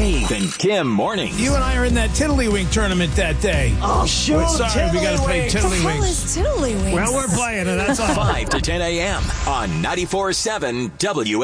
Dave and Kim mornings. You and I are in that Tiddlywink tournament that day. Oh, shoot. We're sorry, we got to play What the hell Tiddlywinks. is Tiddlywinks? Well, we're playing it. That's all. 5 to 10 a.m. on 94.7 WFLZ.